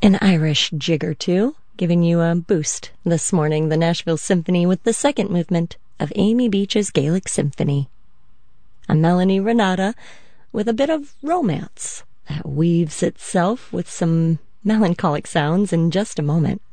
An Irish jig or two, giving you a boost this morning. The Nashville Symphony with the second movement of Amy Beach's Gaelic Symphony. I'm Melanie Renata with a bit of romance that weaves itself with some melancholic sounds in just a moment.